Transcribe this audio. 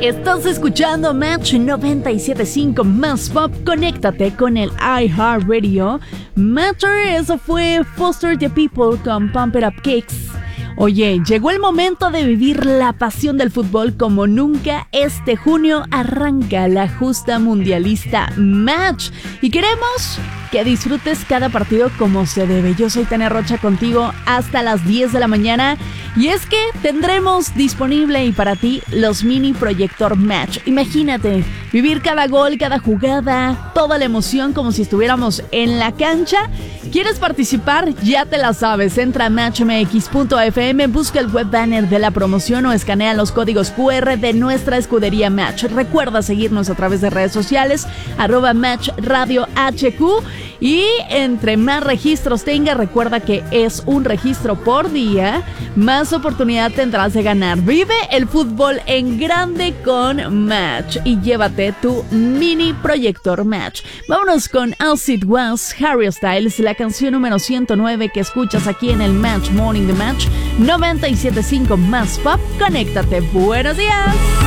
Estás escuchando Match 97.5 Más Pop. Conéctate con el iHeartRadio. Matter, eso fue Foster the People con Pump It Up Kicks. Oye, llegó el momento de vivir la pasión del fútbol como nunca. Este junio arranca la justa mundialista Match y queremos que disfrutes cada partido como se debe. Yo soy Tania Rocha contigo hasta las 10 de la mañana y es que tendremos disponible y para ti los mini proyector Match. Imagínate vivir cada gol, cada jugada, toda la emoción como si estuviéramos en la cancha. ¿Quieres participar? Ya te la sabes. Entra a matchmx.fm, busca el web banner de la promoción o escanea los códigos QR de nuestra escudería Match. Recuerda seguirnos a través de redes sociales, @MatchRadioHQ. Y entre más registros tenga, recuerda que es un registro por día, más oportunidad tendrás de ganar. Vive el fútbol en grande con Match y llévate tu mini proyector Match. Vámonos con As It Was, Harry Styles, la canción número 109 que escuchas aquí en el Match Morning de Match 97.5 Más Pop. Conéctate. Buenos días.